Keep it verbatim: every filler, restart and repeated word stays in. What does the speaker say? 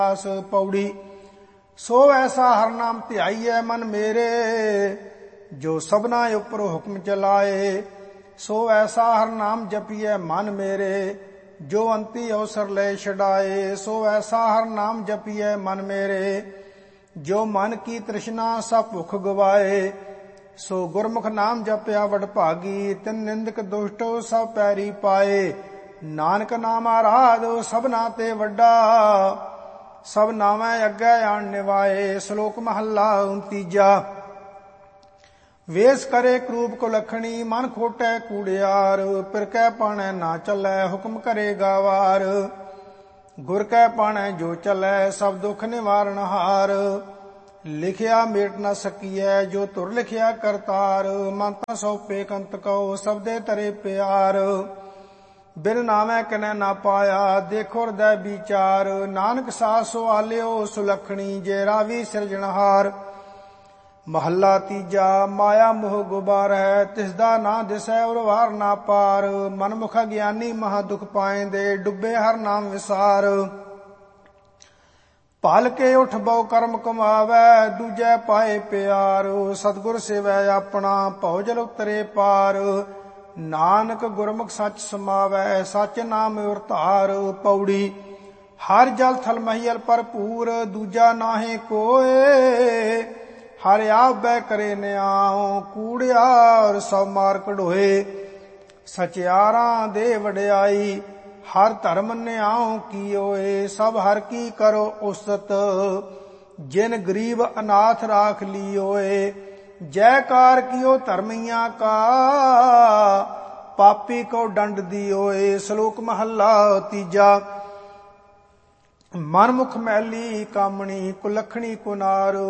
पौड़ी। सो ऐसा हर नाम ध्याईऐ मन मेरे, जो सबना उपर हुक्म चलाए। सो ऐसा हर नाम जपिए मन मेरे, जो अंति अवसर ले छड़ाए। सो ऐसा हर नाम जपिए मन मेरे, जो मन की तृष्णा सब भुख गवाए। सो गुरमुख नाम जपया वडभागी, तिन निंदक दुष्ट सब पैरी पाए। नानक नाम आराधो सबना ते वड्डा, सब नामै अग्गै आन निवाए। श्लोक महला तीजा। वेश करे क्रूप को लखनी, मन खोटै कूड़ियार। पिर कै पाणै ना चलै, हुक्म करे गावार। गुर कै पाणै जो चलै, सब दुख निवारण हार। लिखिया मेट न सकीऐ, जो तुर लिखिया करतार। मन ता सौंपे कंत कहो, सबदे तरे प्यार। बिन नामै कनै ना पाया, देखो हृदय विचार। नानक साथ सुआलियो सुलखणी, जे रावी सिरजनहार। महला तीजा। माया मोह गुबार है, तिसदा ना दिसै और वार ना पार। मनमुख ज्ञानी महा दुख पाएंदे, डुबे हर नाम विसार। पल के उठ बहु कर्म कमावै, दूजै पाए प्यार। सतगुर सेवै अपना, भव जल उतरे पार। नानक गुरमुख सच समावै, सच नाम उरतार। पौड़ी। हर जल थल महियल भरपूर, दूजा नाहे कोय। हर आबै करे न्याओ, कूड़ियार सब मार कढोए। सचियारां दे वडियाई, हर धर्म न्याओ कीओए। सब हर की करो उस्तत, जिन गरीब अनाथ राख लियोए। जयकार कियो धर्मिया का, पापी को दंड दियोए। श्लोक महला तीजा। मनमुख मैली कामणी, कुलखणी कुनार।